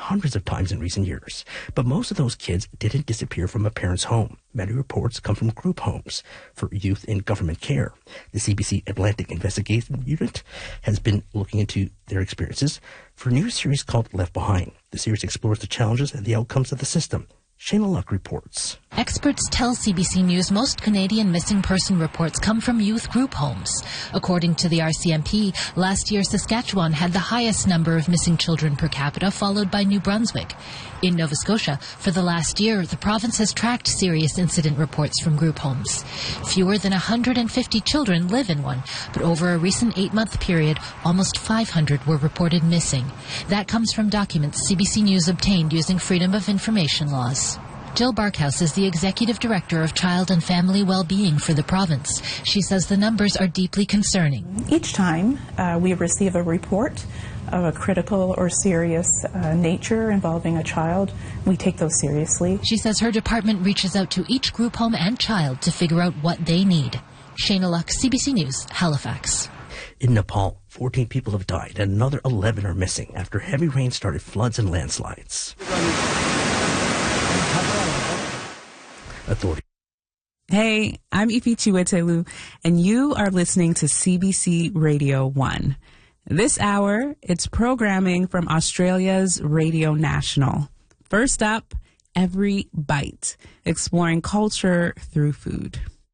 hundreds of times in recent years. But most of those kids didn't disappear from a parent's home. Many reports come from group homes for youth in government care. The CBC Atlantic Investigation Unit has been looking into their experiences for a new series called Left Behind. The series explores the challenges and the outcomes of the system. Shayna Luck reports. Experts tell CBC News most Canadian missing person reports come from youth group homes. According to the RCMP, last year Saskatchewan had the highest number of missing children per capita, followed by New Brunswick. In Nova Scotia, for the last year, the province has tracked serious incident reports from group homes. Fewer than 150 children live in one, but over a recent 8-month period, almost 500 were reported missing. That comes from documents CBC News obtained using Freedom of Information laws. Jill Barkhouse is the Executive Director of Child and Family Wellbeing for the province. She says the numbers are deeply concerning. Each time we receive a report of a critical or serious nature involving a child, we take those seriously. She says her department reaches out to each group home and child to figure out what they need. Shayna Luck, CBC News, Halifax. In Nepal, 14 people have died and another 11 are missing after heavy rain started floods and landslides. Authority. Hey, I'm Ifi Chiwetelu, and you are listening to CBC Radio 1. This hour, it's programming from Australia's Radio National. First up, Every Bite, exploring culture through food.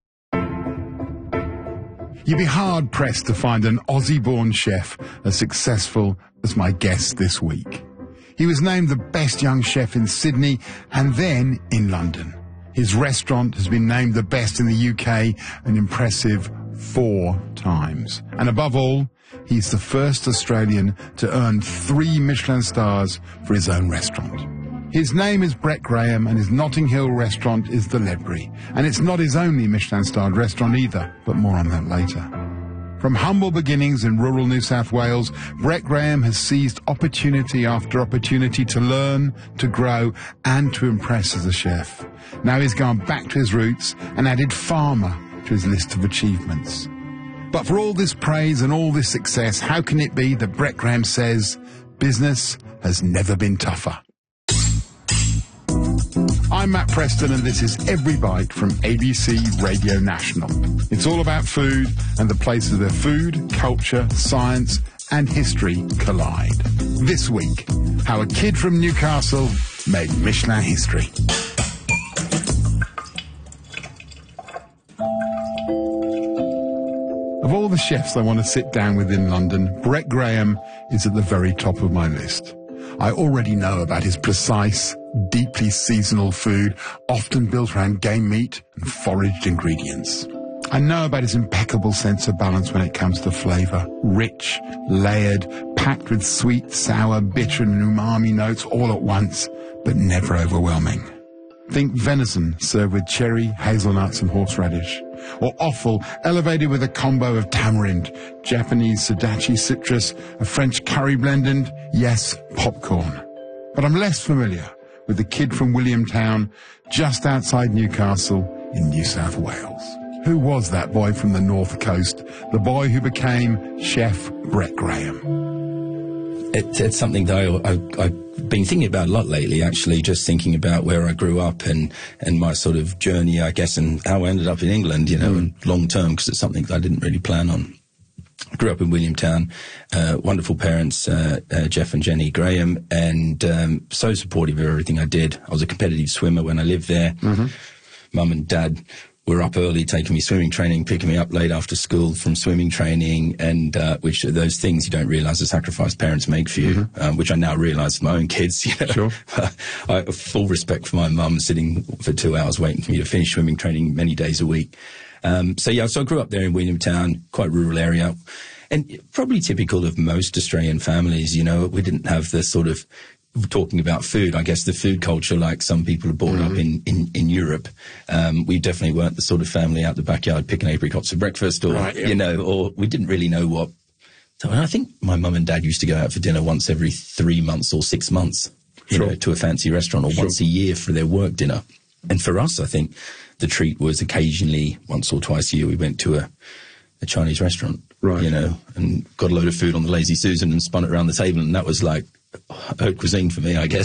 You'd be hard-pressed to find an Aussie-born chef as successful as my guest this week. He was named the best young chef in Sydney and then in London. His restaurant has been named the best in the UK an impressive 4 times. And above all, he's the first Australian to earn 3 Michelin stars for his own restaurant. His name is Brett Graham and his Notting Hill restaurant is the Ledbury. And it's not his only Michelin-starred restaurant either, but more on that later. From humble beginnings in rural New South Wales, Brett Graham has seized opportunity after opportunity to learn, to grow, and to impress as a chef. Now he's gone back to his roots and added farmer to his list of achievements. But for all this praise and all this success, how can it be that Brett Graham says business has never been tougher? I'm Matt Preston and this is Every Bite from ABC Radio National. It's all about food and the places where food, culture, science and history collide. This week, how a kid from Newcastle made Michelin history. Of all the chefs I want to sit down with in London, Brett Graham is at the very top of my list. I already know about his precise, deeply seasonal food, often built around game meat and foraged ingredients. I know about his impeccable sense of balance when it comes to flavour. Rich, layered, packed with sweet, sour, bitter and umami notes all at once, but never overwhelming. Think venison served with cherry, hazelnuts and horseradish. Or offal elevated with a combo of tamarind, Japanese sudachi citrus, a French curry blend and, yes, popcorn. But I'm less familiar with the kid from Williamtown, just outside Newcastle in New South Wales. Who was that boy from the North Coast, the boy who became Chef Brett Graham? It's something that I've been thinking about a lot lately, actually, just thinking about where I grew up and my sort of journey, I guess, and how I ended up in England, you know, and long term, because it's something that I didn't really plan on. I grew up in Williamtown, wonderful parents, Jeff and Jenny Graham, and so supportive of everything I did. I was a competitive swimmer when I lived there. Mum and Dad were up early, taking me swimming training, picking me up late after school from swimming training, and which are those things you don't realise the sacrifice parents make for you, which I now realise with my own kids. You know? Sure. I have full respect for my mum sitting for 2 hours waiting for me to finish swimming training many days a week. So I grew up there in Williamtown, quite rural area, and probably typical of most Australian families. You know, we didn't have the sort of talking about food, I guess the food culture like some people are brought up in Europe. We definitely weren't the sort of family out the backyard picking apricots for breakfast or, you know, or we didn't really know what. So I think my mum and dad used to go out for dinner once every 3 months or 6 months, you know, to a fancy restaurant or once a year for their work dinner. And for us, I think the treat was occasionally once or twice a year we went to a Chinese restaurant, you know, and got a load of food on the Lazy Susan and spun it around the table. And that was like haute cuisine for me, I guess.